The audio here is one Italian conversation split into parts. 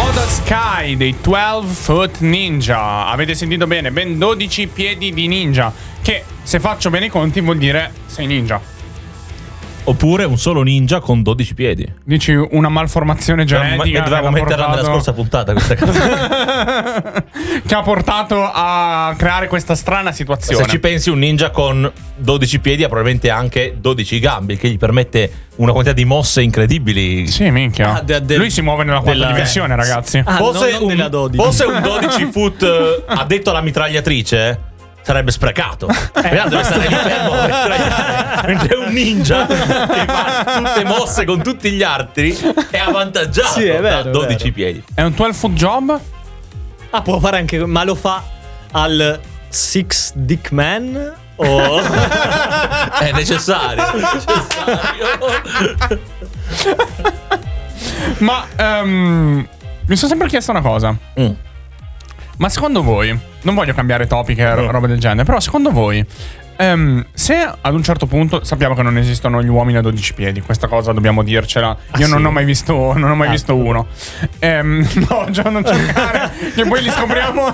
the Sky dei 12 Foot Ninja. Avete sentito bene, ben 12 piedi di ninja, che se faccio bene i conti vuol dire sei ninja. Oppure un solo ninja con 12 piedi. Dici una malformazione genetica. Dovevamo metterla nella scorsa puntata questa cosa. Che ha portato a creare questa strana situazione. Se ci pensi, un ninja con 12 piedi ha probabilmente anche 12 gambe, che gli permette una quantità di mosse incredibili. Sì, minchia. Lui si muove nella quarta dimensione, ragazzi. Fosse non nella 12. Fosse un 12 foot addetto alla mitragliatrice, sarebbe sprecato. Deve stare lì fermo a mitragliare. Mentre un ninja che fa tutte mosse con tutti gli altri è avvantaggiato, sì, è vero, da 12 vero. piedi. È un 12 foot job? Ah, può fare anche, ma lo fa al Six Dick Man? O È necessario. Ma mi sono sempre chiesto una cosa. Ma secondo voi, non voglio cambiare topic e roba del genere, però secondo voi, se ad un certo punto sappiamo che non esistono gli uomini a 12 piedi, questa cosa dobbiamo dircela. Io non ho mai visto uno. No, già non cercare, che poi li scopriamo.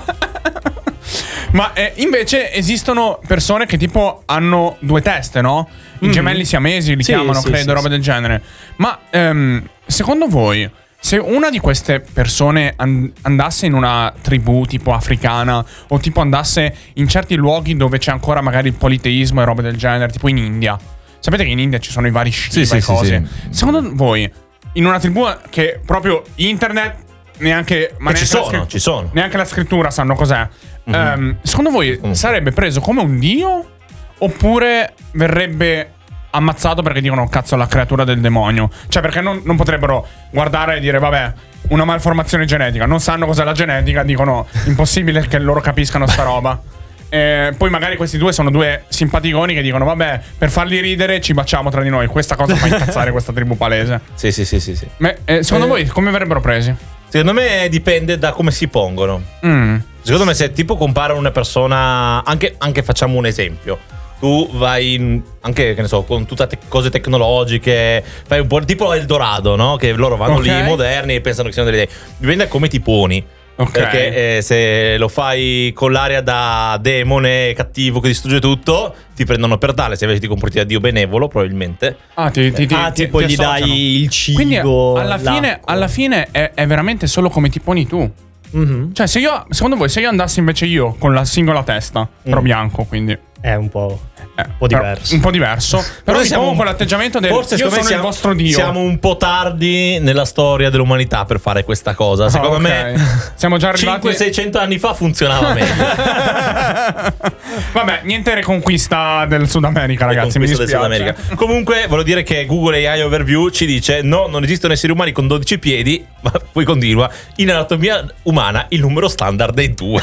Ma invece esistono persone che tipo hanno due teste, no? I gemelli siamesi li chiamano, credo, roba del genere. Ma secondo voi, se una di queste persone andasse in una tribù tipo africana, o tipo andasse in certi luoghi dove c'è ancora magari il politeismo e roba del genere, tipo in India. Sapete che in India ci sono i vari Shiva e cose. Secondo voi, in una tribù che proprio internet neanche... Ma neanche ci sono. Neanche la scrittura sanno cos'è. Secondo voi sarebbe preso come un dio, oppure verrebbe ammazzato perché dicono cazzo la creatura del demonio? Cioè, perché non potrebbero guardare e dire vabbè, una malformazione genetica, non sanno cos'è la genetica, dicono impossibile che loro capiscano sta roba. Poi magari questi due sono due simpaticoni che dicono vabbè, per farli ridere ci baciamo tra di noi. Questa cosa fa incazzare questa tribù palese. Sì. Secondo voi come verrebbero presi? Secondo me dipende da come si pongono. Secondo me se tipo compare una persona, anche facciamo un esempio, tu vai anche, che ne so, con tutte cose tecnologiche, fai un po' tipo Eldorado, no? Che loro vanno lì moderni e pensano che siano delle idee. Dipende da come ti poni. Perché se lo fai con l'aria da demone cattivo che distrugge tutto, ti prendono per tale. Se invece ti comporti da dio benevolo, probabilmente tipo gli dai il cibo. Quindi alla fine è veramente solo come ti poni tu. Cioè, secondo voi, se io andassi invece io con la singola testa, però bianco, quindi è un po' diverso. Un po' diverso. Però siamo con l'atteggiamento del forse io sono il vostro dio. Siamo un po' tardi nella storia dell'umanità per fare questa cosa. Secondo me siamo già arrivati 500-600 anni fa funzionava meglio. Vabbè, niente reconquista del Sud America, ragazzi, mi dispiace. Del Sud America. Comunque voglio dire che Google AI Overview ci dice no, non esistono esseri umani con 12 piedi. Ma poi continua: in anatomia umana il numero standard è 2.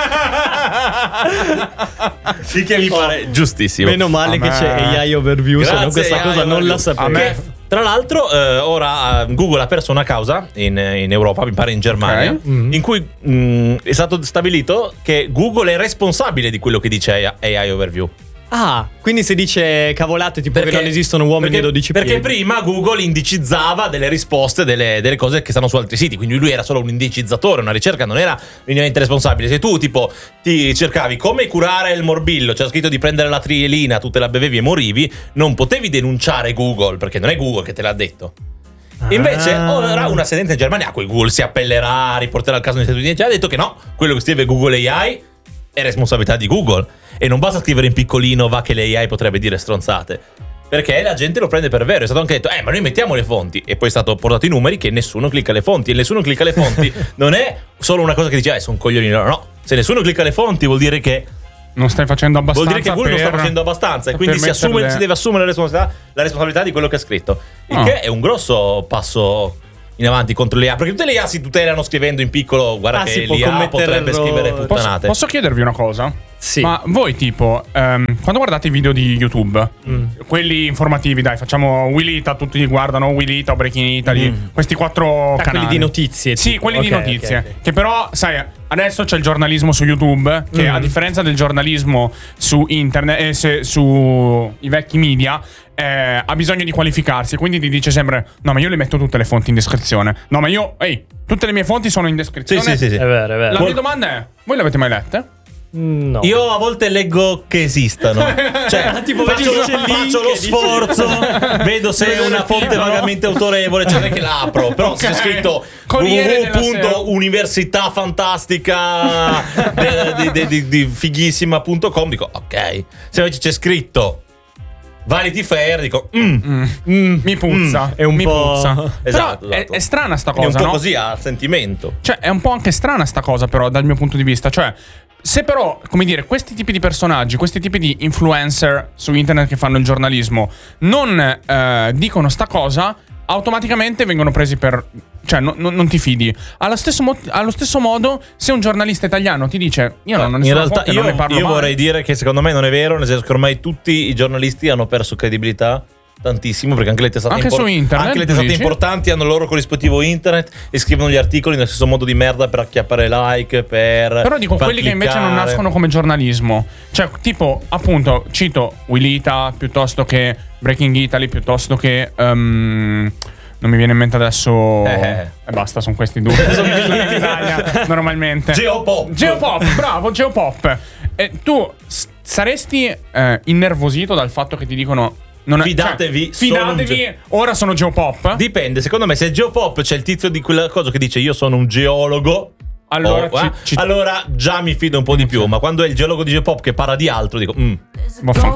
Sì, che mi pare giustissimo. Meno male che c'è AI Overview. Grazie, se no questa AI cosa non la sapevo. Tra l'altro ora Google ha perso una causa in Europa, mi pare in Germania, in cui è stato stabilito che Google è responsabile di quello che dice AI Overview. Ah, quindi si dice cavolate tipo che non esistono uomini a 12 piedi. Perché prima Google indicizzava delle risposte, delle cose che stanno su altri siti. Quindi lui era solo un indicizzatore, una ricerca, non era minimamente responsabile. Se tu tipo ti cercavi come curare il morbillo, c'era scritto di prendere la trielina, tu te la bevevi e morivi, non potevi denunciare Google, perché non è Google che te l'ha detto. Invece ora una sentenza in Germania a cui Google si appellerà, riporterà il caso negli Stati Uniti, ha detto che no, quello che scrive Google AI è responsabilità di Google. E non basta scrivere in piccolino va che l'AI potrebbe dire stronzate, perché la gente lo prende per vero. È stato anche detto ma noi mettiamo le fonti, e poi è stato portato i numeri che nessuno clicca le fonti. E nessuno clicca le fonti non è solo una cosa che dice sono coglioni. No, se nessuno clicca le fonti vuol dire che non stai facendo abbastanza. Vuol dire che Google non sta facendo abbastanza, e quindi si deve assumere la responsabilità di quello che ha scritto. Il che è un grosso passo in avanti contro l'IA, perché tutte le IA si tutelano scrivendo in piccolo guarda che l'IA potrebbe scrivere puttanate. Posso chiedervi una cosa? Sì. Ma voi tipo quando guardate i video di YouTube, quelli informativi, dai, facciamo Willita, tutti li guardano Willita o Breaking Italy, questi 4 canali. Quelli di notizie. Sì, quelli di notizie. Okay. Che però, sai, adesso c'è il giornalismo su YouTube, che a differenza del giornalismo su internet e su i vecchi media, ha bisogno di qualificarsi, quindi ti dice sempre: no, ma io le metto tutte le fonti in descrizione. No, ma io, tutte le mie fonti sono in descrizione. Sì. È vero, è vero. La mia domanda è: voi le avete mai lette? No. Io a volte leggo che esistano. Cioè, Tipo, faccio lo sforzo, vedo se è una fonte vagamente autorevole, cioè non è che la apro, però se c'è scritto Corriere della Sera. www.università fantastica di fighissima.com, dico ok. Se invece c'è scritto Vanity Fair, dico Mi puzza. È un mi po'. puzza. Esatto, Però esatto. è strana sta È un cosa, po' no? così a sentimento. Cioè, è un po' anche strana sta cosa, però, dal mio punto di vista. Cioè, se però, come dire, questi tipi di personaggi, questi tipi di influencer su internet che fanno il giornalismo non dicono sta cosa, automaticamente vengono presi per... Cioè, non ti fidi. Allo stesso modo, se un giornalista italiano ti dice: io non ho In nessuna realtà fonte, non ne parlo io mai. vorrei dire che secondo me non è vero, nel senso che ormai tutti i giornalisti hanno perso credibilità tantissimo, perché anche le testate, Anche su internet, anche le tu testate dici? importanti hanno il loro corrispettivo internet e scrivono gli articoli nello stesso modo di merda per acchiappare like, per Però dico far quelli che invece non cliccare. nascono come giornalismo. Cioè, tipo, appunto, cito Willita, piuttosto che Breaking Italy, piuttosto che... non mi viene in mente adesso... E basta, sono questi due. Sono in Italia, normalmente. Geopop, bravo, Geopop. Tu saresti innervosito dal fatto che ti dicono... Fidatevi, fidatevi, ora sono Geopop? Dipende, secondo me se è Geopop c'è il tizio di quella cosa che dice io sono un geologo, Allora, allora già mi fido un po' di più, ma quando è il geologo di Geopop che parla di altro dico Vaffanculo.